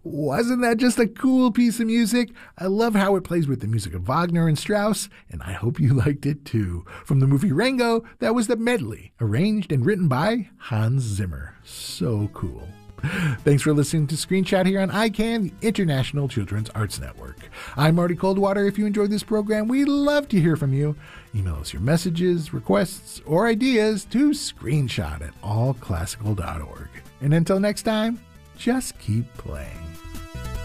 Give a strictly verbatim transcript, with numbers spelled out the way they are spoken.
Wasn't that just a cool piece of music? I love how it plays with the music of Wagner and Strauss, and I hope you liked it too. From the movie Rango, that was the medley, arranged and written by Hans Zimmer. So cool. Thanks for listening to Screenshot here on I CAN, the International Children's Arts Network. I'm Marty Coldwater. If you enjoyed this program, we'd love to hear from you. Email us your messages, requests, or ideas to screenshot at all classical dot org. And until next time, just keep playing.